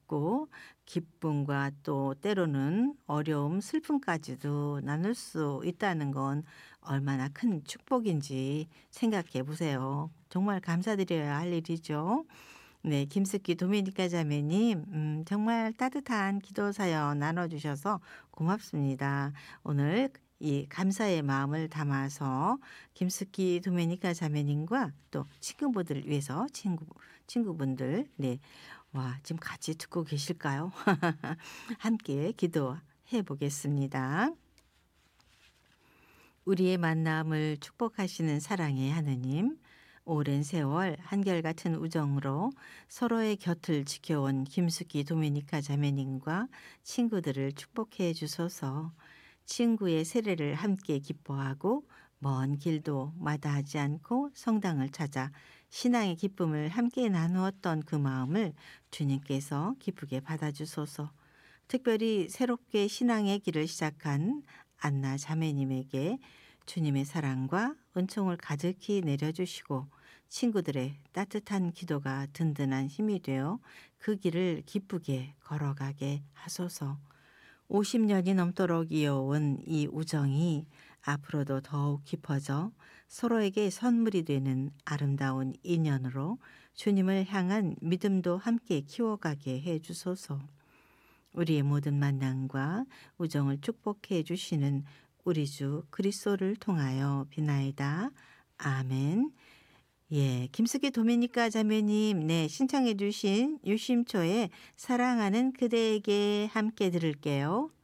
있고 기쁨과 또 때로는 어려움, 슬픔까지도 나눌 수 있다는 건 얼마나 큰 축복인지 생각해 보세요. 정말 감사드려야 할 일이죠. 네, 김숙기 도미니카 자매님, 정말 따뜻한 기도 사연 나눠주셔서 고맙습니다. 오늘 이 감사의 마음을 담아서 김숙기 도미니카 자매님과 또 친구분들을 위해서 친구분들, 네, 와, 지금 같이 듣고 계실까요? 함께 기도해 보겠습니다. 우리의 만남을 축복하시는 사랑의 하느님, 오랜 세월 한결같은 우정으로 서로의 곁을 지켜온 김숙기 도미니카 자매님과 친구들을 축복해 주소서. 친구의 세례를 함께 기뻐하고 먼 길도 마다하지 않고 성당을 찾아 신앙의 기쁨을 함께 나누었던 그 마음을 주님께서 기쁘게 받아주소서. 특별히 새롭게 신앙의 길을 시작한 안나 자매님에게 주님의 사랑과 은총을 가득히 내려주시고 친구들의 따뜻한 기도가 든든한 힘이 되어 그 길을 기쁘게 걸어가게 하소서. 50년이 넘도록 이어온 이 우정이 앞으로도 더욱 깊어져 서로에게 선물이 되는 아름다운 인연으로 주님을 향한 믿음도 함께 키워가게 해 주소서. 우리의 모든 만남과 우정을 축복해 주시는 우리 주 그리스도를 통하여 비나이다. 아멘. 예, 김숙기 도미니카 자매님, 네, 신청해 주신 유심초의 사랑하는 그대에게 함께 들을게요.